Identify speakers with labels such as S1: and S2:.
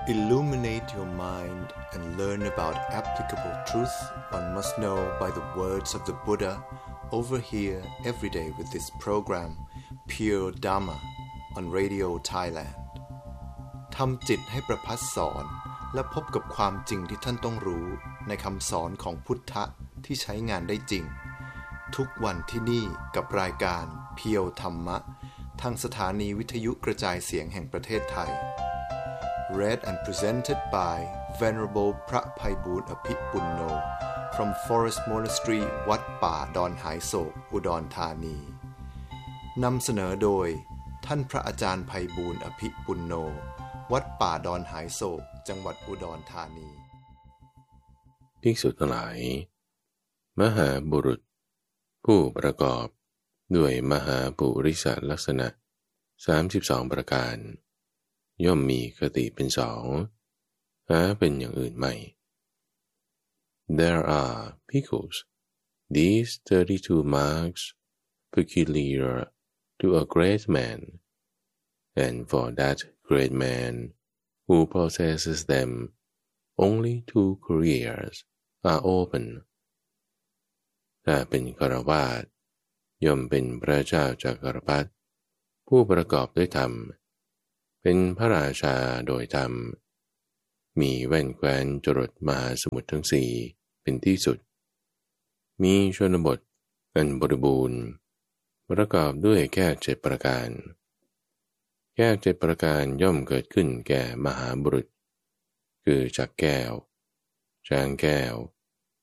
S1: Illuminate your mind and learn about applicable truth one must know by the words of the Buddha over here every day with this program Pure Dhamma on Radio Thailand ทำจิตให้ประภัสสอนและพบกับความจริงที่ท่านต้องรู้ในคำสอนของพุทธะที่ใช้งานได้จริงทุกวันที่นี่กับรายการเพียวธรรมะทางสถานีวิทยุกระจายเสียงแห่งประเทศไทย Read and presented by Venerable พระไพบูลย์อภิปุณโญ from Forest Monastery วัดป่าดอนหายโศกอุดรธานีนำเสนอโดยท่านพระอาจารย์ไพบูลย์อภิปุณโญวัดป่าดอนหายโศกจังหวัดอุดรธานี
S2: ภิกษุทั้งหลายมหาบุรุษผู้ประกอบด้วยมหาปุริสลักษณะ32ประการย่อมมีคติเป็นสองหาเป็นอย่างอื่นไม่ There are pickles these 32 marks peculiar to a great man and for that great man who possesses them only two careers are open ถ้าเป็นฆราวาสย่อมเป็นพระเจ้าจักรพรรดิผู้ประกอบด้วยธรรมเป็นพระราชาโดยธรรมมีแว่นแคว้นจรดมหาสมุทรทั้งสี่เป็นที่สุดมีชนบทอันบริบูรณ์ประกอบด้วยแก้ว7ประการแก้ว7ประการย่อมเกิดขึ้นแก่มหาบุรุษคือจักรแก้วช้างแก้ว